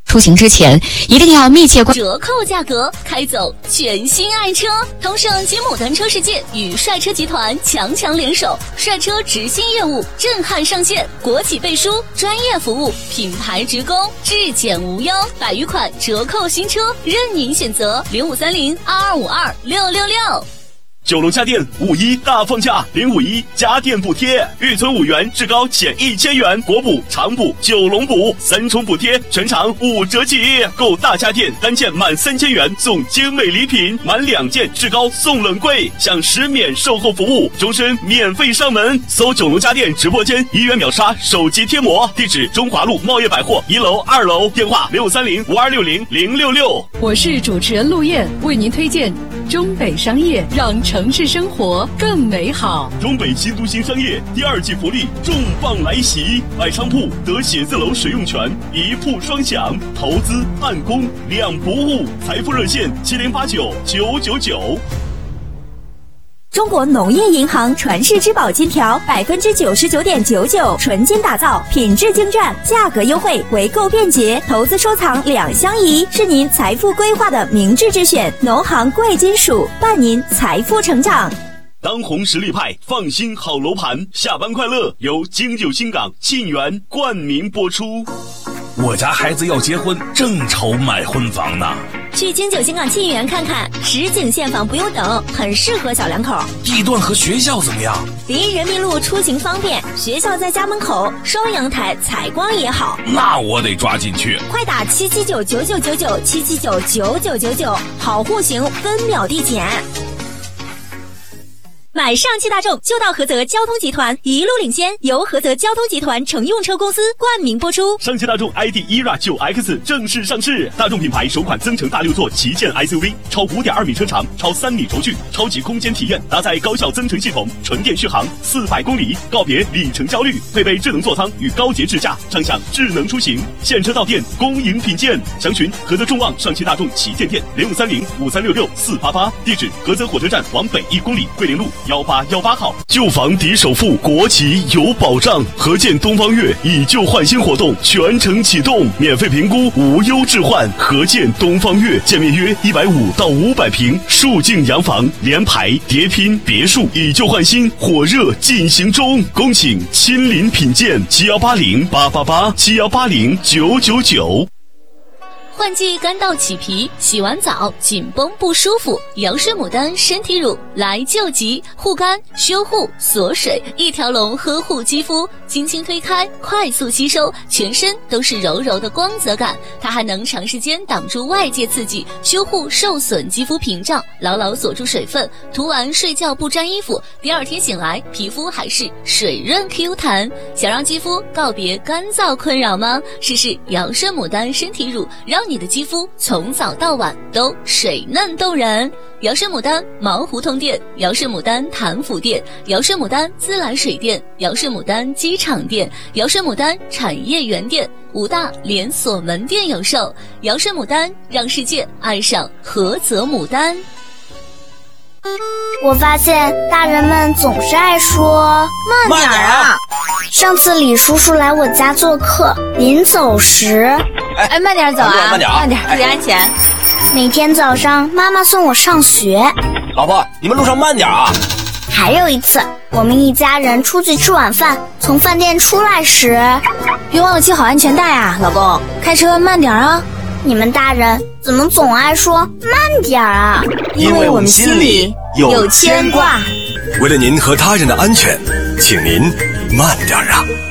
出行之前一定要密切关折扣价格，开走全新爱车。通胜金牡丹车世界与帅车集团强联手，帅车直信业务震撼上线，国企背书，专业服务，品牌直供，质检无忧，100余款折扣新车任您选择，053022526666。 九龙家电5·1大放价，051家电补贴，预存5元，至高减1000元，国补、长补、九龙补3重补贴，全场5折起。购大家电单件满3000元送精美礼品，满2件至高送冷柜，享10免售后服务，终身免费上门。搜九龙家电直播间，1元秒杀手机贴膜，地址中华路茂业百货1楼、2楼，电话6530526066。 我是主持人陆燕，为您推荐中北商业，让城市生活更美好。 中北新都心商业第2季福利重磅来袭，买商铺得写字楼使用权，1铺双享，投资办公2不误，财富热线70899999。 中国农业银行传世之宝金条，99.99%纯金打造，品质精湛，价格优惠，回购便捷，投资收藏2相宜，是您财富规划的明智之选。农行贵金属伴您财富成长。 当红实力派，放心好楼盘，下班快乐由京九新港沁园冠名播出。 我家孩子要结婚，正愁买婚房呢。 去京九新港沁园看看，实景现房不用等，很适合小两口。 地段和学校怎么样？ 离人民路出行方便，学校在家门口，双阳台，采光也好。 那我得抓紧去。 快打7799999，7799999，好户型，分秒递减。买上汽大众就到菏泽交通集团，一路领先，由菏泽交通集团乘用车公司冠名播出。 上汽大众 ID ERA 9X 正式上市，大众品牌首款增程大6座旗舰 SUV， 超5.2米车长，超3米轴距，超级空间体验，搭载高效增程系统，纯电续航400公里，告别里程焦虑，配备智能座舱与高节智驾，畅享智能出行。现车到店，恭迎品鉴。详询菏泽众旺上汽大众旗舰店，053053664488，地址菏泽火车站往北1公里，桂林路1818号。旧房抵首付，国企有保障。合建东方悦以旧换新活动全程启动，免费评估，无忧置换。合建东方悦，建面约150到500平，数境洋房，联排叠拼别墅，以旧换新，火热进行中。恭请亲临品鉴，7180888，7180999。 换季干燥起皮，洗完澡紧绷不舒服，羊水牡丹身体乳来救急，护肝修护锁水，一条龙呵护肌肤，轻轻推开，快速吸收，全身都是柔柔的光泽感。它还能长时间挡住外界刺激，修护受损肌肤屏障，牢牢锁住水分，涂完睡觉不沾衣服，第2天醒来皮肤还是水润 Q 弹。想让肌肤告别干燥困扰吗？试试羊水牡丹身体乳，让你的肌肤从早到晚都水嫩动人。瑶生牡丹毛胡同店，瑶生牡丹潭府店，瑶生牡丹自来水店，瑶生牡丹机场店，瑶生牡丹产业园店，5大连锁门店有售。瑶生牡丹，让世界爱上菏泽牡丹。 我发现大人们总是爱说慢点啊。上次李叔叔来我家做客，临走时慢点走啊，慢点，注意安全。 每天早上妈妈送我上学， 老婆你们路上慢点啊。 还有一次我们一家人出去吃晚饭，从饭店出来时， 别忘了系好安全带啊，老公，开车慢点啊。 你们大人怎么总爱说慢点啊？ 因为我们心里有牵挂。 为了您和他人的安全，请您慢点啊。